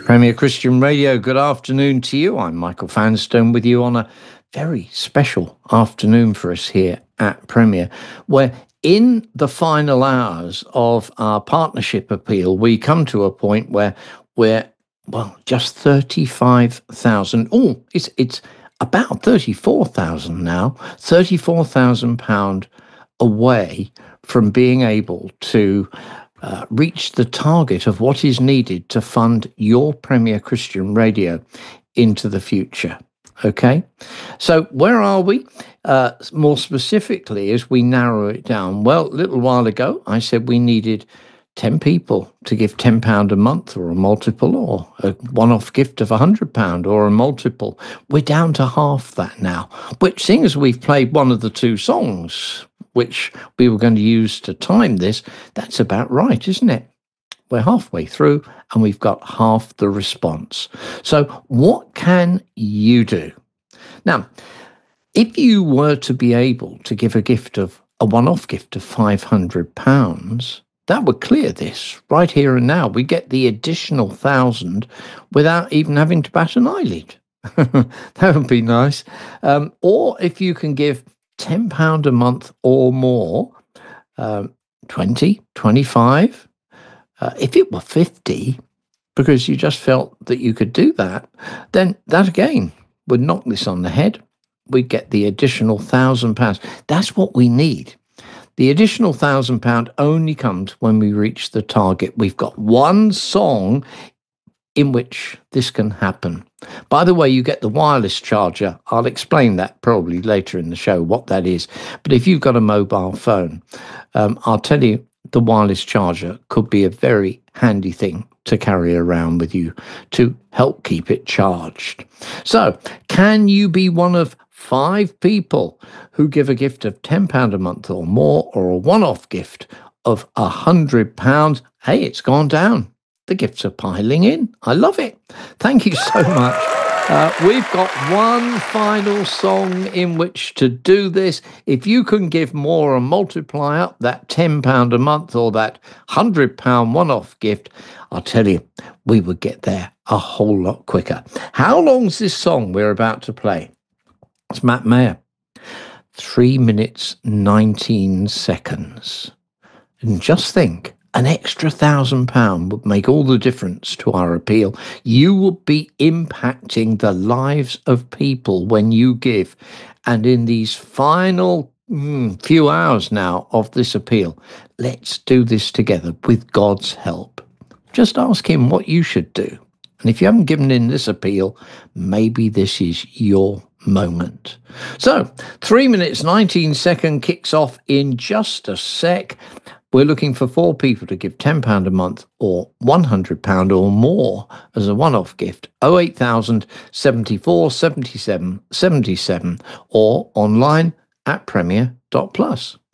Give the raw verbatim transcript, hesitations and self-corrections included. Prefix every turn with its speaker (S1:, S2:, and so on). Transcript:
S1: Premier Christian Radio, good afternoon to you. I'm Michael Fanstone with you on a very special afternoon for us here at Premier, where in the final hours of our partnership appeal, we come to a point where we're, well, just thirty-five thousand. Oh, it's, it's about thirty-four thousand now, thirty-four thousand pounds away from being able to Uh, reach the target of what is needed to fund your Premier Christian Radio into the future. Okay, so where are we? Uh, more specifically, as we narrow it down, well, a little while ago, I said we needed ten people to give ten pounds a month or a multiple, or a one-off gift of one hundred pounds or a multiple. We're down to half that now, which, seeing as we've played one of the two songs which we were going to use to time this, that's about right, isn't it? We're halfway through and we've got half the response. So what can you do? Now, if you were to be able to give a gift of a one-off gift of five hundred pounds, that would clear this right here and now. We get the additional thousand without even having to bat an eyelid. That would be nice. Um, or if you can give ten pounds a month or more, um, twenty, twenty-five, uh, if it were fifty, because you just felt that you could do that, then that again would knock this on the head. We'd get the additional thousand pounds. That's what we need. The additional thousand pound only comes when we reach the target. We've got one song in which this can happen. By the way, you get the wireless charger. I'll explain that probably later in the show, what that is. But if you've got a mobile phone, um, I'll tell you, the wireless charger could be a very handy thing to carry around with you to help keep it charged. So, can you be one of five people who give a gift of ten pounds a month or more, or a one-off gift of one hundred pounds? Hey, it's gone down. The gifts are piling in. I love it. Thank you so much. Uh, we've got one final song in which to do this. If you can give more and multiply up that ten pounds a month or that one hundred pounds one-off gift, I'll tell you, we would get there a whole lot quicker. How long's this song we're about to play? It's Matt Maher. Three minutes, nineteen seconds. And just think, an extra thousand pound would make all the difference to our appeal. You would be impacting the lives of people when you give. And in these final mm, few hours now of this appeal, let's do this together with God's help. Just ask him what you should do. And if you haven't given in this appeal, maybe this is your moment. So, three minutes, nineteen seconds kicks off in just a sec. We're looking for four people to give ten pounds a month or one hundred pounds or more as a one-off gift. oh eight thousand, seventy-four, seventy-seven, seventy-seven or online at premier dot plus.